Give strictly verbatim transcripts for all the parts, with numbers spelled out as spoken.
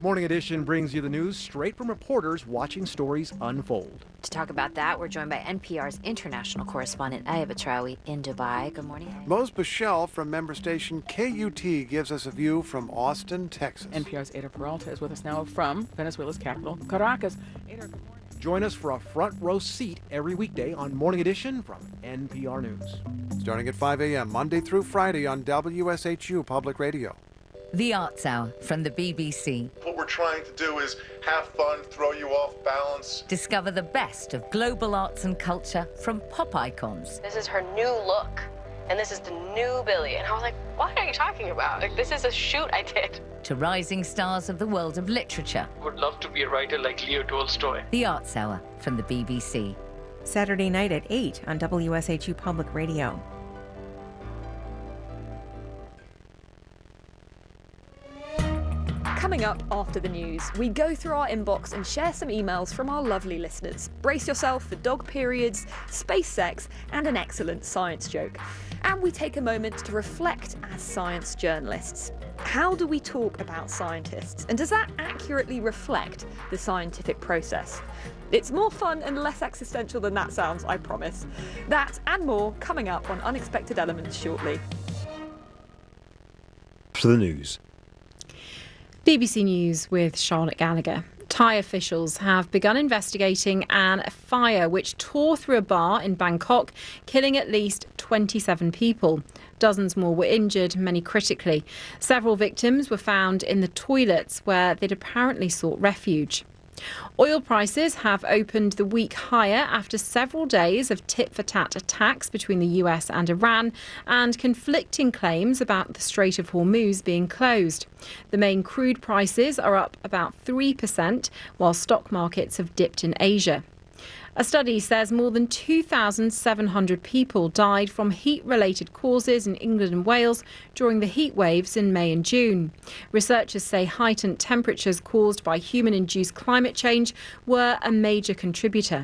Morning Edition brings you the news straight from reporters watching stories unfold. To talk about that, we're joined by N P R's international correspondent Aya Batraoui in Dubai. Good morning. Mose Bichelle from member station K U T gives us a view from Austin, Texas. N P R's Ada Peralta is with us now from Venezuela's capital, Caracas. Ada, good morning. Join us for a front row seat every weekday on Morning Edition from N P R News. Starting at five a m Monday through Friday on W S H U Public Radio. The Arts Hour from the B B C. What we're trying to do is have fun, throw you off balance. Discover the best of global arts and culture from pop icons. This is her new look, and this is the new Billie. And I was like, what are you talking about? Like, this is a shoot I did. To rising stars of the world of literature. Would love to be a writer like Leo Tolstoy. The Arts Hour from the B B C. Saturday night at eight on W S H U Public Radio. Coming up after the news, we go through our inbox and share some emails from our lovely listeners. Brace yourself for dog periods, space sex, and an excellent science joke. And we take a moment to reflect as science journalists. How do we talk about scientists? And does that accurately reflect the scientific process? It's more fun and less existential than that sounds, I promise. That and more coming up on Unexpected Elements shortly. For the news. B B C News with Charlotte Gallagher. Thai officials have begun investigating an fire which tore through a bar in Bangkok, killing at least twenty-seven people. Dozens more were injured, many critically. Several victims were found in the toilets where they'd apparently sought refuge. Oil prices have opened the week higher after several days of tit-for-tat attacks between the U S and Iran and conflicting claims about the Strait of Hormuz being closed. The main crude prices are up about three percent, while stock markets have dipped in Asia. A study says more than two thousand seven hundred people died from heat-related causes in England and Wales during the heat waves in May and June. Researchers say heightened temperatures caused by human-induced climate change were a major contributor.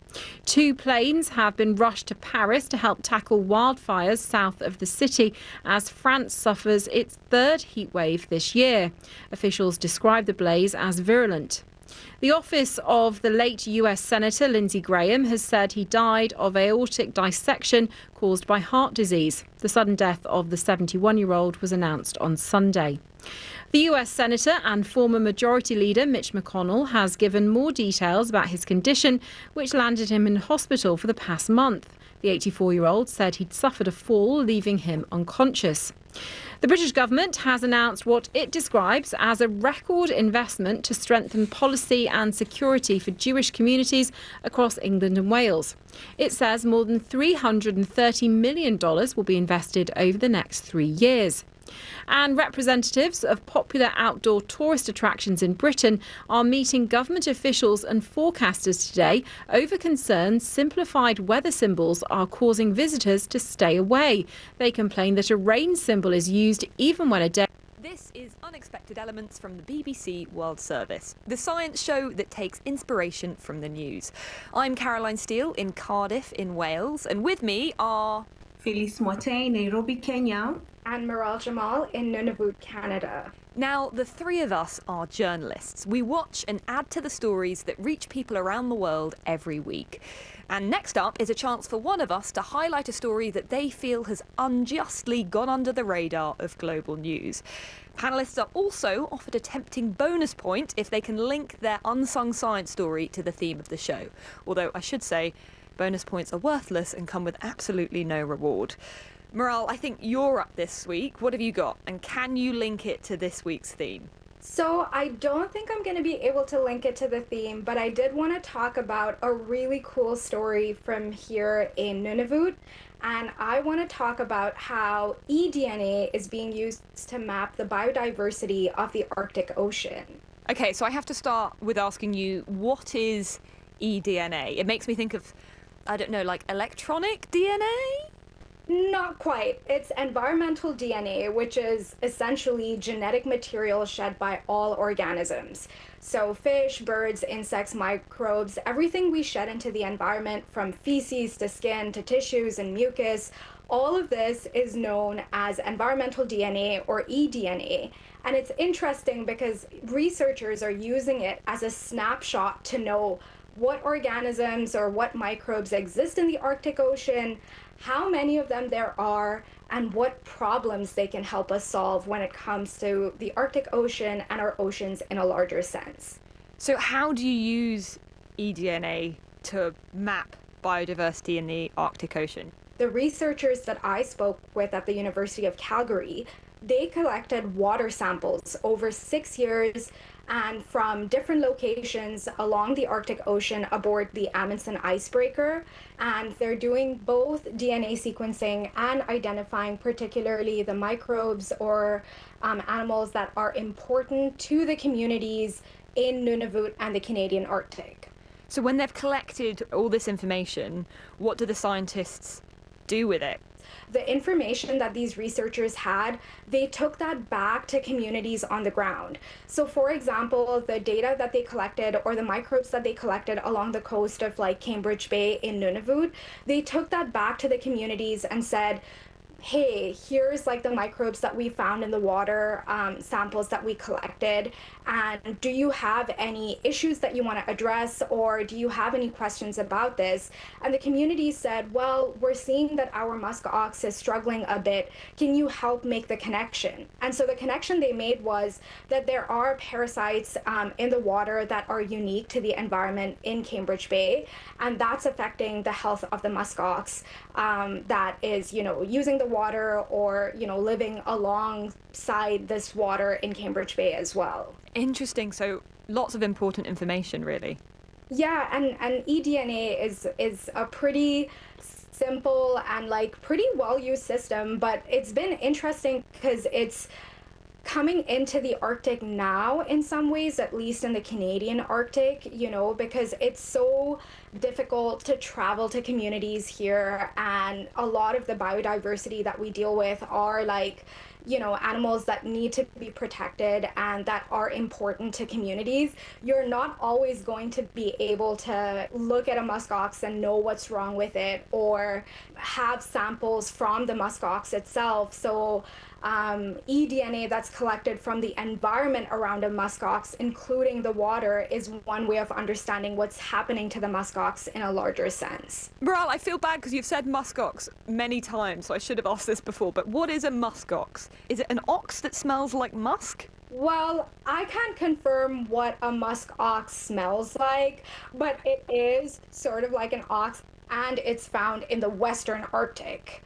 Two planes have been rushed to Paris to help tackle wildfires south of the city as France suffers its third heat wave this year. Officials describe the blaze as virulent. The office of the late U S Senator Lindsey Graham has said he died of aortic dissection caused by heart disease. The sudden death of the seventy-one-year-old was announced on Sunday. The U S Senator and former Majority Leader Mitch McConnell has given more details about his condition, which landed him in hospital for the past month. The eighty-four-year-old said he'd suffered a fall, leaving him unconscious. The British government has announced what it describes as a record investment to strengthen policy and security for Jewish communities across England and Wales. It says more than three hundred thirty million dollars will be invested over the next three years. And representatives of popular outdoor tourist attractions in Britain are meeting government officials and forecasters today over concerns simplified weather symbols are causing visitors to stay away. They complain that a rain symbol is used even when a day. This is Unexpected Elements from the B B C World Service, the science show that takes inspiration from the news. I'm Caroline Steele in Cardiff in Wales, and with me are Phyllis Moite in Nairobi, Kenya, and Maral Jamal in Nunavut, Canada. Now, the three of us are journalists. We watch and add to the stories that reach people around the world every week. And next up is a chance for one of us to highlight a story that they feel has unjustly gone under the radar of global news. Panellists are also offered a tempting bonus point if they can link their unsung science story to the theme of the show. Although I should say, bonus points are worthless and come with absolutely no reward. Maral, I think you're up this week. What have you got? And can you link it to this week's theme? So I don't think I'm going to be able to link it to the theme, but I did want to talk about a really cool story from here in Nunavut. And I want to talk about how eDNA is being used to map the biodiversity of the Arctic Ocean. Okay, so I have to start with asking you, what is eDNA? It makes me think of, I don't know, like electronic D N A? Not quite. It's environmental D N A, which is essentially genetic material shed by all organisms. So fish, birds, insects, microbes, everything we shed into the environment, from feces to skin to tissues and mucus, All of this is known as environmental D N A or e D N A. And it's interesting because researchers are using it as a snapshot to know what organisms or what microbes exist in the Arctic Ocean, how many of them there are, and what problems they can help us solve when it comes to the Arctic Ocean and our oceans in a larger sense. So how do you use e D N A to map biodiversity in the Arctic Ocean? The researchers that I spoke with at the University of Calgary, they collected water samples over six years and from different locations along the Arctic Ocean aboard the Amundsen icebreaker. And they're doing both D N A sequencing and identifying particularly the microbes or um, animals that are important to the communities in Nunavut and the Canadian Arctic. So when they've collected all this information, what do the scientists do with it? The information that these researchers had, they took that back to communities on the ground. So for example, the data that they collected or the microbes that they collected along the coast of like Cambridge Bay in Nunavut, they took that back to the communities and said, hey, here's like the microbes that we found in the water um, samples that we collected, and do you have any issues that you want to address, or do you have any questions about this? And the community said, well, we're seeing that our musk ox is struggling a bit. Can you help make the connection? And so the connection they made was that there are parasites um, in the water that are unique to the environment in Cambridge Bay, and that's affecting the health of the musk ox um, that is, you know, using the water or, you know, living alongside this water in Cambridge Bay as well. Interesting. So lots of important information, really. Yeah, and, and e D N A is is a pretty simple and like pretty well-used system, but it's been interesting because it's coming into the Arctic now in some ways, at least in the Canadian Arctic, you know, because it's so difficult to travel to communities here, and a lot of the biodiversity that we deal with are like, you know, animals that need to be protected and that are important to communities. You're not always going to be able to look at a muskox and know what's wrong with it or have samples from the muskox itself. So um, e D N A that's collected from the environment around a muskox, including the water, is one way of understanding what's happening to the muskox in a larger sense. Miral, I feel bad because you've said muskox many times, so I should have asked this before, but what is a muskox? Is it an ox that smells like musk? Well, I can't confirm what a musk ox smells like, but it is sort of like an ox, and it's found in the Western Arctic.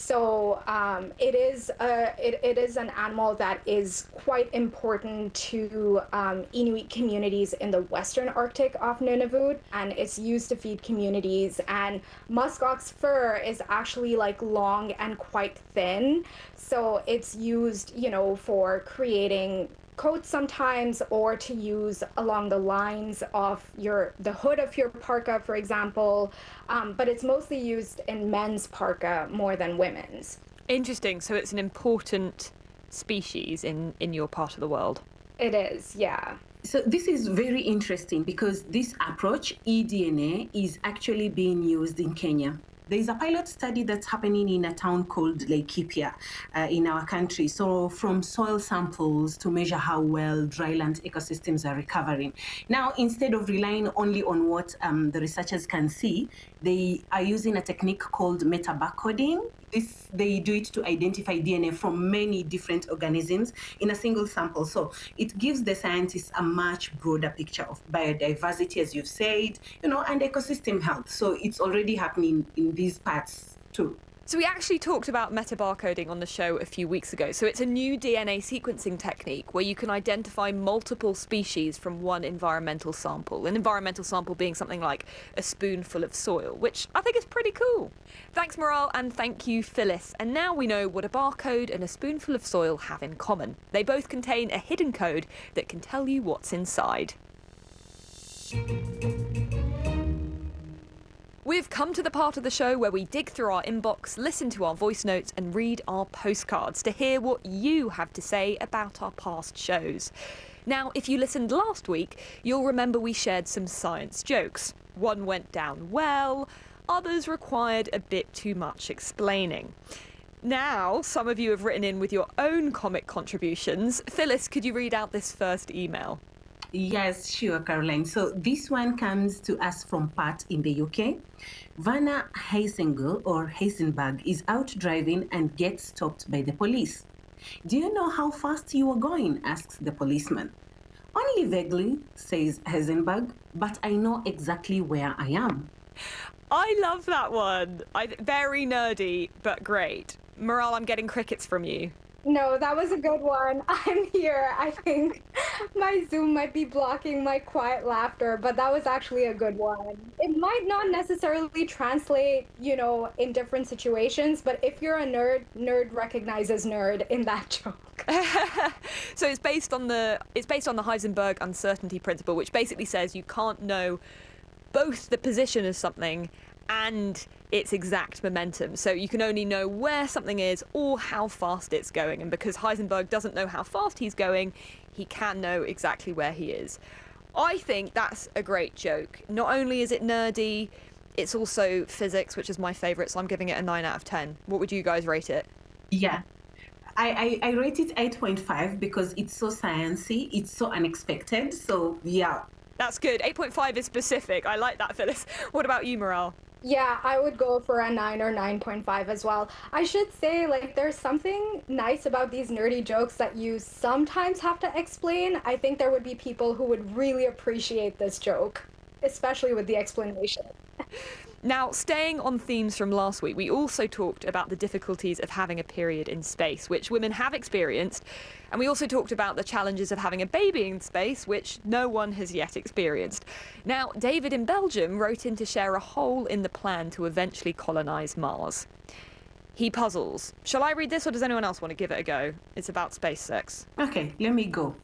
So um, it is a, it, it is an animal that is quite important to um, Inuit communities in the Western Arctic off Nunavut, and it's used to feed communities. And muskox fur is actually like long and quite thin, so it's used, you know, for creating coats sometimes, or to use along the lines of your the hood of your parka, for example, um, but it's mostly used in men's parka more than women's. Interesting. So it's an important species in in your part of the world. It is, yeah. So this is very interesting because this approach, e D N A, is actually being used in Kenya. There is a pilot study that's happening in a town called Laikipia uh, in our country. So from soil samples to measure how well dryland ecosystems are recovering. Now, instead of relying only on what um, the researchers can see, they are using a technique called metabarcoding. This, they do it to identify D N A from many different organisms in a single sample. So it gives the scientists a much broader picture of biodiversity, as you've said, you know, and ecosystem health. So it's already happening in these parts too. So we actually talked about metabarcoding on the show a few weeks ago. So it's a new D N A sequencing technique where you can identify multiple species from one environmental sample. An environmental sample being something like a spoonful of soil, which I think is pretty cool. Thanks, Miral, and thank you, Phyllis. And now we know what a barcode and a spoonful of soil have in common. They both contain a hidden code that can tell you what's inside. We've come to the part of the show where we dig through our inbox, listen to our voice notes and read our postcards to hear what you have to say about our past shows. Now, if you listened last week, you'll remember we shared some science jokes. One went down well, others required a bit too much explaining. Now, some of you have written in with your own comic contributions. Phyllis, could you read out this first email? Yes, sure, Caroline. So this one comes to us from Pat in the U K. Vanna Heisengel or Heisenberg is out driving and gets stopped by the police. Do you know how fast you are going? Asks the policeman. Only vaguely, says Heisenberg, but I know exactly where I am. I love that one. I, very nerdy, but great. Morale, I'm getting crickets from you. No, that was a good one. I'm here. I think my Zoom might be blocking my quiet laughter, but that was actually a good one. It might not necessarily translate, you know, in different situations, but if you're a nerd, nerd recognizes nerd in that joke. So it's based on the it's based on the Heisenberg uncertainty principle, which basically says you can't know both the position of something and its exact momentum. So you can only know where something is or how fast it's going. And because Heisenberg doesn't know how fast he's going, he can know exactly where he is. I think that's a great joke. Not only is it nerdy, it's also physics, which is my favourite, so I'm giving it a nine out of ten. What would you guys rate it? Yeah. I, I, I rate it eight point five because it's so sciencey, it's so unexpected. So, yeah. That's good. eight point five is specific. I like that, Phyllis. What about you, Morale? Yeah, I would go for a nine or nine point five as well. I should say, like, there's something nice about these nerdy jokes that you sometimes have to explain. I think there would be people who would really appreciate this joke, especially with the explanation. Now, staying on themes from last week, we also talked about the difficulties of having a period in space, which women have experienced. And we also talked about the challenges of having a baby in space, which no one has yet experienced. Now, David in Belgium wrote in to share a hole in the plan to eventually colonise Mars. He puzzles. Shall I read this, or does anyone else want to give it a go? It's about space sex. Okay, let me go.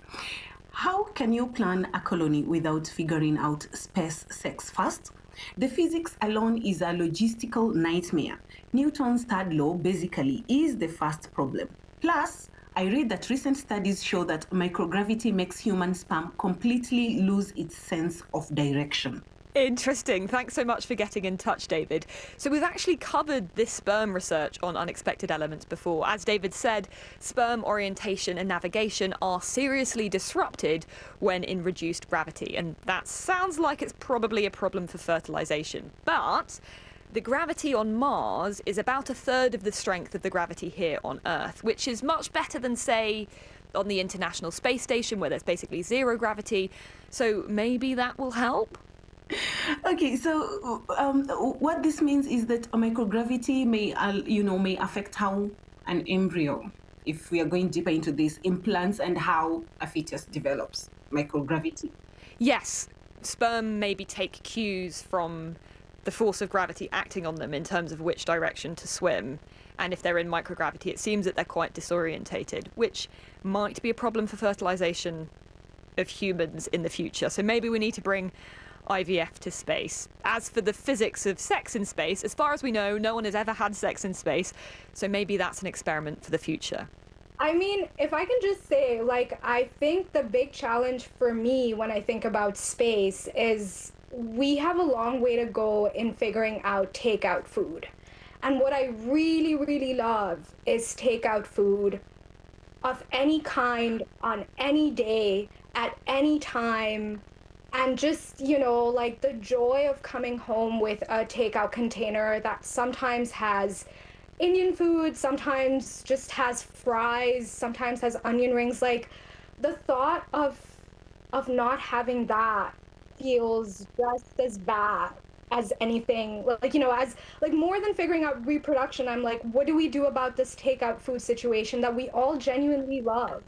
How can you plan a colony without figuring out space sex first? The physics alone is a logistical nightmare. Newton's third law basically is the first problem. Plus, I read that recent studies show that microgravity makes human sperm completely lose its sense of direction. Interesting. Thanks so much for getting in touch, David. So we've actually covered this sperm research on Unexpected Elements before. As David said, sperm orientation and navigation are seriously disrupted when in reduced gravity. And that sounds like it's probably a problem for fertilization. But the gravity on Mars is about a third of the strength of the gravity here on Earth, which is much better than, say, on the International Space Station, where there's basically zero gravity. So maybe that will help? Okay, so um, what this means is that microgravity may, uh, you know, may affect how an embryo, if we are going deeper into this, implants and how a fetus develops. Microgravity. Yes, sperm maybe take cues from the force of gravity acting on them in terms of which direction to swim. And if they're in microgravity, it seems that they're quite disorientated, which might be a problem for fertilization of humans in the future. So maybe we need to bring I V F to space. As for the physics of sex in space, as far as we know, no one has ever had sex in space, so maybe that's an experiment for the future. I mean, if I can just say, like, I think the big challenge for me when I think about space is we have a long way to go in figuring out takeout food. And what I really, really love is takeout food of any kind, on any day, at any time. And just, you know, like the joy of coming home with a takeout container that sometimes has Indian food, sometimes just has fries, sometimes has onion rings. Like, the thought of of not having that feels just as bad as anything. Like, you know, as like more than figuring out reproduction, I'm like, what do we do about this takeout food situation that we all genuinely love?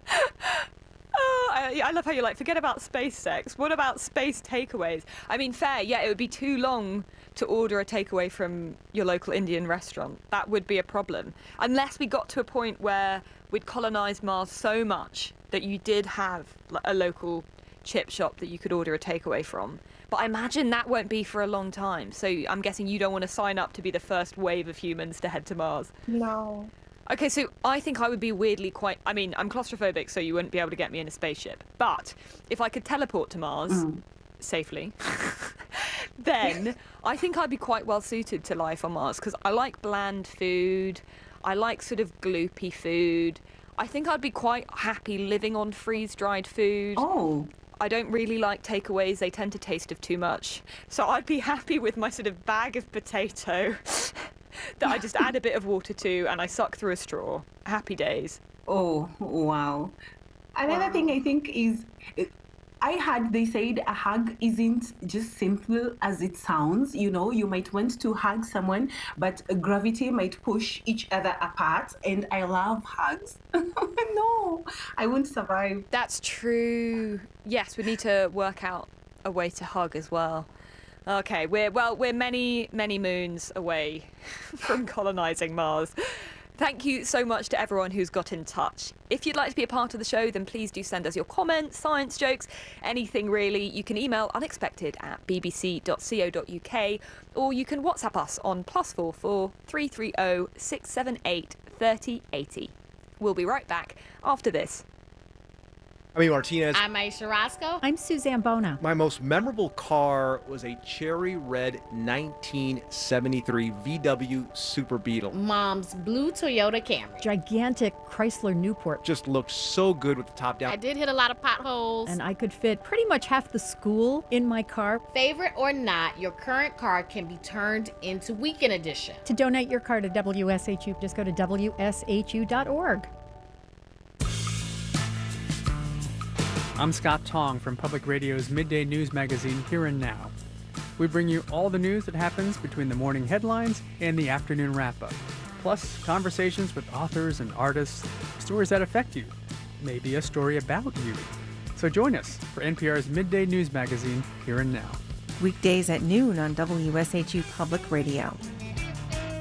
Oh, I, I love how you're like, forget about space sex. What about space takeaways? I mean, fair, yeah, it would be too long to order a takeaway from your local Indian restaurant. That would be a problem. Unless we got to a point where we'd colonise Mars so much that you did have a local chip shop that you could order a takeaway from. But I imagine that won't be for a long time. So I'm guessing you don't want to sign up to be the first wave of humans to head to Mars. No. Okay, so I think I would be weirdly quite... I mean, I'm claustrophobic, so you wouldn't be able to get me in a spaceship. But if I could teleport to Mars mm. safely, then I think I'd be quite well suited to life on Mars because I like bland food. I like sort of gloopy food. I think I'd be quite happy living on freeze-dried food. Oh. I don't really like takeaways. They tend to taste of too much. So I'd be happy with my sort of bag of potato that I just add a bit of water to and I suck through a straw. Happy days. Oh, wow. Another wow. thing I think is, I heard they said a hug isn't just simple as it sounds. You know, you might want to hug someone, but gravity might push each other apart. And I love hugs. No, I won't survive. That's true. Yes, we need to work out a way to hug as well. Okay, we're, well, we're many, many moons away from colonizing Mars. Thank you so much to everyone who's got in touch. If you'd like to be a part of the show, then please do send us your comments, science jokes, anything really. You can email unexpected at b b c dot co dot u k or you can WhatsApp us on plus four four three three zero six seven eight thirty eighty. We'll be right back after this. I'm Amy Martinez. I'm Aisha Roscoe. I'm Suzanne Bona. My most memorable car was a cherry red nineteen seventy-three V W Super Beetle. Mom's blue Toyota Camry. Gigantic Chrysler Newport. Just looked so good with the top down. I did hit a lot of potholes. And I could fit pretty much half the school in my car. Favorite or not, your current car can be turned into Weekend Edition. To donate your car to W S H U, just go to W S H U dot org. I'm Scott Tong from Public Radio's midday news magazine Here and Now. We bring you all the news that happens between the morning headlines and the afternoon wrap-up, plus conversations with authors and artists, stories that affect you, maybe a story about you. So join us for N P R's midday news magazine Here and Now. Weekdays at noon on W S H U Public Radio.